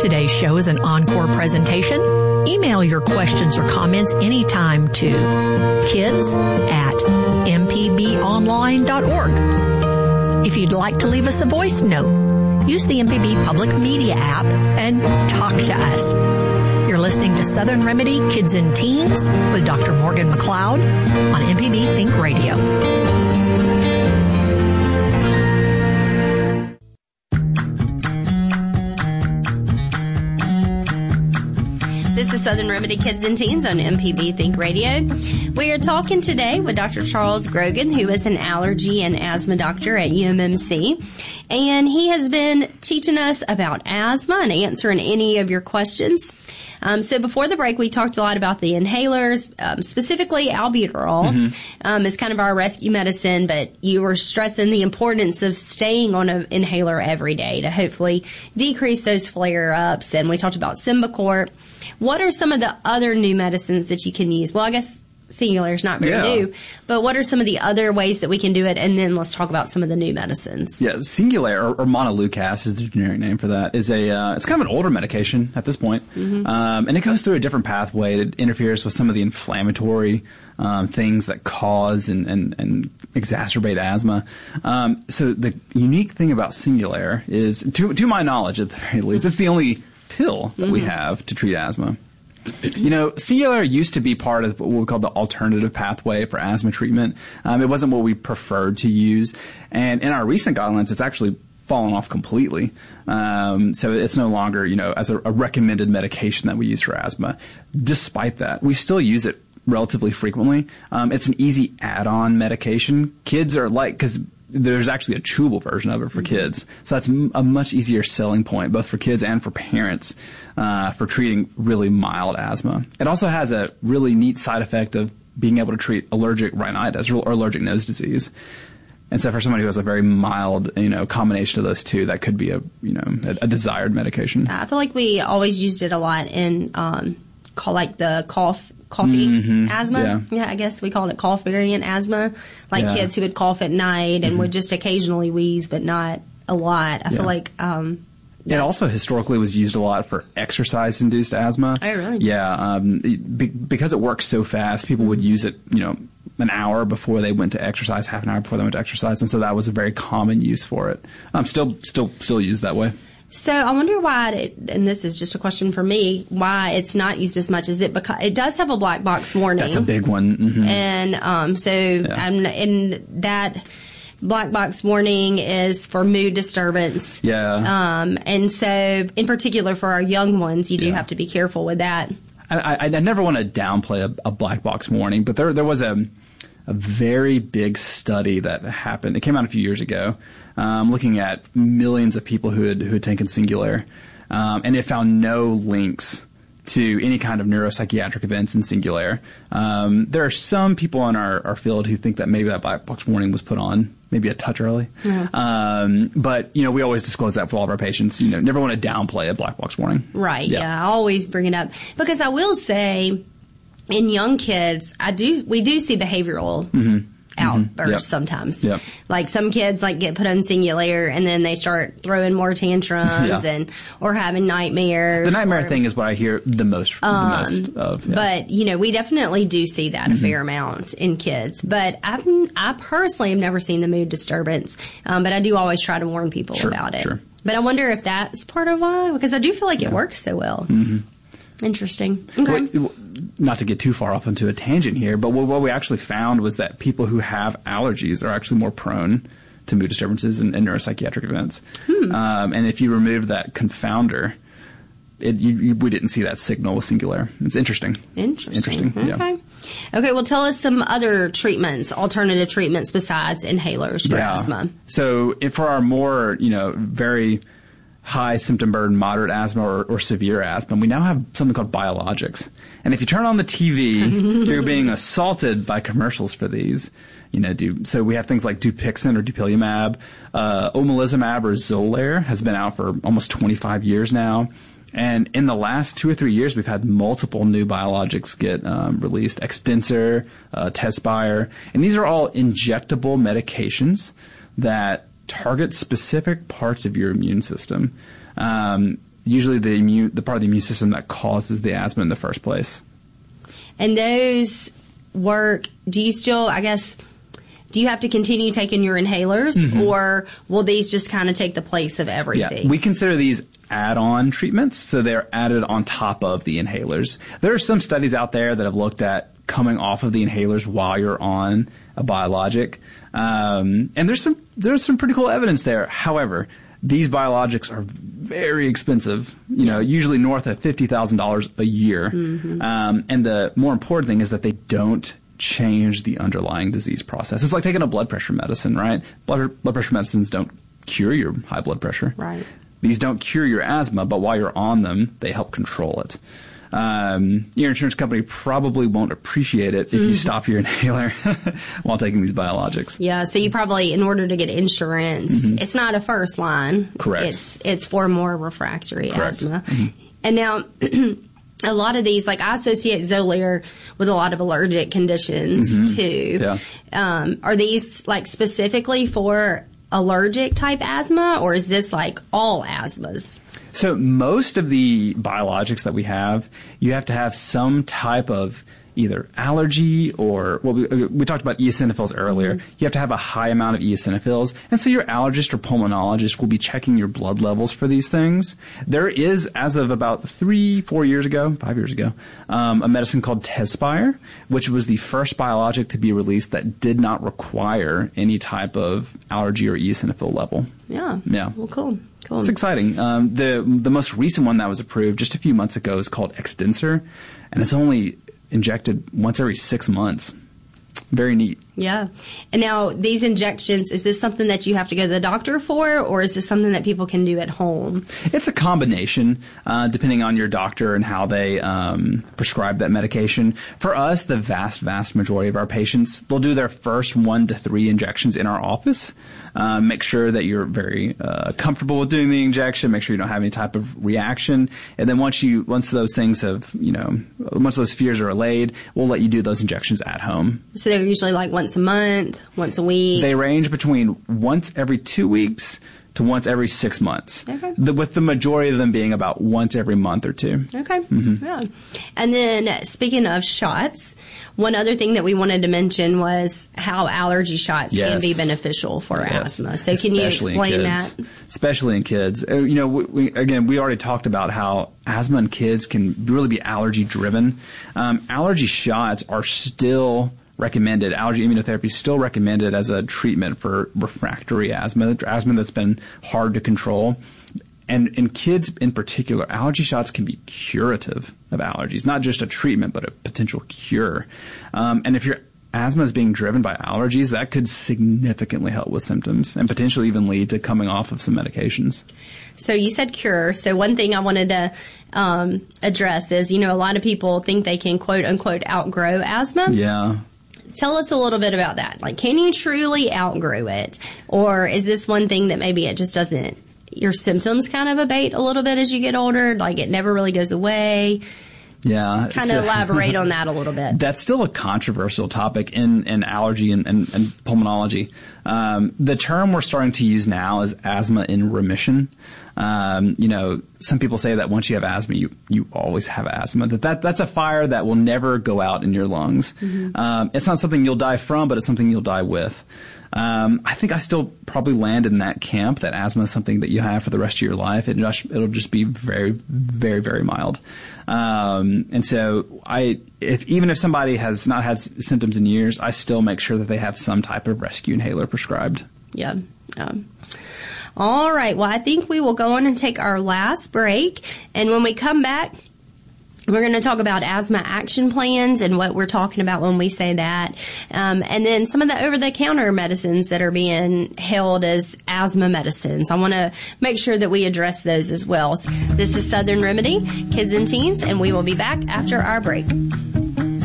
Today's show is an encore presentation. Email your questions or comments anytime to kids@mpbonline.org. If you'd like to leave us a voice note, use the MPB Public Media app and talk to us. You're listening to Southern Remedy Kids and Teens with Dr. Morgan McLeod on MPB Think Radio. This is Southern Remedy Kids and Teens on MPB Think Radio. We are talking today with Dr. Charles Grogan, who is an allergy and asthma doctor at UMMC. And he has been teaching us about asthma and answering any of your questions. So before the break, we talked a lot about the inhalers, specifically albuterol is kind of our rescue medicine, but you were stressing the importance of staying on an inhaler every day to hopefully decrease those flare-ups. And we talked about Symbicort. What are some of the other new medicines that you can use? Well, I guess Singulair is not very new, but what are some of the other ways that we can do it? And then let's talk about some of the new medicines. Yeah, Singulair or Montelukast is the generic name for that. Is it's kind of an older medication at this point, and it goes through a different pathway that interferes with some of the inflammatory things that cause and exacerbate asthma. So the unique thing about Singulair is, to my knowledge, at the very least, it's the only pill that we have to treat asthma. You know, Singulair used to be part of what we call the alternative pathway for asthma treatment. It wasn't what we preferred to use. And in our recent guidelines, it's actually fallen off completely. So it's no longer, as a recommended medication that we use for asthma. Despite that, we still use it relatively frequently. It's an easy add-on medication. Kids are because there's actually a chewable version of it for kids. So that's a much easier selling point, both for kids and for parents, for treating really mild asthma. It also has a really neat side effect of being able to treat allergic rhinitis or allergic nose disease. And so for somebody who has a very mild, combination of those two, that could be a desired medication. I feel like we always used it a lot in, the coffee asthma. Yeah, I guess we called it cough variant asthma. Kids who would cough at night and would just occasionally wheeze, but not a lot. I feel like it also historically was used a lot for exercise-induced asthma. Oh, really? Yeah, because it works so fast, people would use it, an hour before they went to exercise, half an hour before they went to exercise, and so that was a very common use for it. Still used that way. So I wonder why, and this is just a question for me, why it's not used as much as it, because it does have a black box warning. That's a big one. And and that black box warning is for mood disturbance. Yeah. And so in particular for our young ones, you do have to be careful with that. I never want to downplay a black box warning, but there was a very big study that happened. It came out a few years ago. Looking at millions of people who had taken Singulair, and it found no links to any kind of neuropsychiatric events in Singulair. There are some people in our field who think that maybe that black box warning was put on maybe a touch early. But, we always disclose that for all of our patients. Never want to downplay a black box warning. Right, yeah. I always bring it up. Because I will say, in young kids, we do see behavioral outbursts sometimes. Yep. Like some kids get put on Singulair and then they start throwing more tantrums or having nightmares. The nightmare thing is what I hear the most of. Yeah. But we definitely do see that a fair amount in kids. But I personally have never seen the mood disturbance. But I do always try to warn people about it. Sure. But I wonder if that's part of why, because I do feel like it works so well. Interesting. Okay. Well, not to get too far off into a tangent here, but what we actually found was that people who have allergies are actually more prone to mood disturbances and neuropsychiatric events. And if you remove that confounder, we didn't see that signal with Singulair. It's interesting. Interesting. Yeah. Okay, well, tell us some other treatments, alternative treatments besides inhalers for asthma. So for our more, very high symptom burden, moderate asthma or severe asthma, we now have something called biologics. And if you turn on the TV, you're being assaulted by commercials for these. So we have things like Dupixent or dupilumab. Omalizumab or Xolair has been out for almost 25 years now. And in the last 2 or 3 years, we've had multiple new biologics get released. Extensor, Tezspire. And these are all injectable medications that target specific parts of your immune system. usually the part of the immune system that causes the asthma in the first place. And those work, do you have to continue taking your inhalers, or will these just kind of take the place of everything? Yeah, we consider these add-on treatments, so they're added on top of the inhalers. There are some studies out there that have looked at coming off of the inhalers while you're on a biologic, and there's some pretty cool evidence there. However, these biologics are very expensive, usually north of $50,000 a year. And the more important thing is that they don't change the underlying disease process. It's like taking a blood pressure medicine, right? Blood pressure medicines don't cure your high blood pressure. Right. These don't cure your asthma, but while you're on them, they help control it. Your insurance company probably won't appreciate it if you stop your inhaler while taking these biologics. Yeah, so you probably, in order to get insurance, it's not a first line. Correct. It's for more refractory Correct. asthma. And now, a lot of these, like I associate Xolair with a lot of allergic conditions too. Yeah. Are these like specifically for allergic type asthma, or is this like all asthmas? So most of the biologics that we have, you have to have some type of either allergy or, well, we talked about eosinophils earlier. You have to have a high amount of eosinophils. And so your allergist or pulmonologist will be checking your blood levels for these things. There is, as of about 5 years ago, a medicine called Tezspire, which was the first biologic to be released that did not require any type of allergy or eosinophil level. Yeah. Well, cool. It's exciting. The most recent one that was approved just a few months ago is called Extensor, and it's only injected once every 6 months. Very neat. Yeah. And now these injections, is this something that you have to go to the doctor for, or is this something that people can do at home? It's a combination, depending on your doctor and how they prescribe that medication. For us, the vast majority of our patients, they'll do their first 1 to 3 injections in our office. Make sure that you're very comfortable with doing the injection. Make sure you don't have any type of reaction. And then once those things have, once those fears are allayed, we'll let you do those injections at home. So they're usually like once a month, once a week? They range between once every 2 weeks to once every 6 months. Okay. With the majority of them being about once every month or 2. Okay. Yeah. And then speaking of shots, one other thing that we wanted to mention was how allergy shots can be beneficial for asthma. So can you explain that? Especially in kids. We already talked about how asthma in kids can really be allergy driven. Allergy shots are still recommended. Allergy immunotherapy is still recommended as a treatment for refractory asthma that's been hard to control. And in kids in particular, allergy shots can be curative of allergies, not just a treatment, but a potential cure. And if your asthma is being driven by allergies, that could significantly help with symptoms and potentially even lead to coming off of some medications. So you said cure. So one thing I wanted to address is, a lot of people think they can quote unquote outgrow asthma. Yeah. Tell us a little bit about that. Like, can you truly outgrow it? Or is this one thing that maybe it just doesn't, your symptoms kind of abate a little bit as you get older? Like, it never really goes away? Yeah. Kind of elaborate on that a little bit. That's still a controversial topic in allergy and pulmonology. The term we're starting to use now is asthma in remission. Some people say that once you have asthma, you always have asthma. That's a fire that will never go out in your lungs. It's not something you'll die from, but it's something you'll die with. I think I still probably land in that camp that asthma is something that you have for the rest of your life. It'll just be very, very, very mild. And so even if somebody has not had symptoms in years, I still make sure that they have some type of rescue inhaler prescribed. Yeah. All right. Well, I think we will go on and take our last break. And when we come back, we're going to talk about asthma action plans and what we're talking about when we say that. And then some of the over-the-counter medicines that are being held as asthma medicines. I want to make sure that we address those as well. So this is Southern Remedy, Kids and Teens, and we will be back after our break.